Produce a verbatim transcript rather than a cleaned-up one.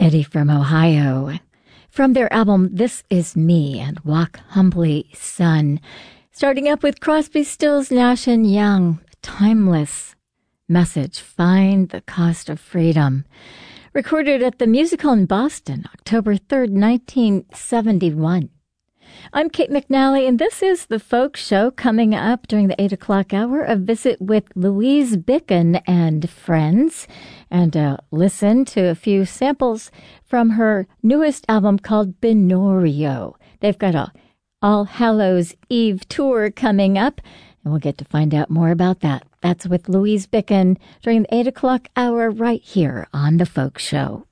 Eddie from Ohio. From their album This Is Me and Walk Humbly, Son. Starting up with Crosby, Stills, Nash and Young. Timeless message. Find the cost of freedom. Recorded at the Music Hall in Boston, October third, nineteen seventy-one. I'm Kate McNally, and this is The Folk Show. Coming up during the eight o'clock hour, a visit with Louise Bicken and friends, and a listen to a few samples from her newest album called Binorio. They've got a All Hallows Eve tour coming up, and we'll get to find out more about that. That's with Louise Bicken during the eight o'clock hour right here on The Folk Show.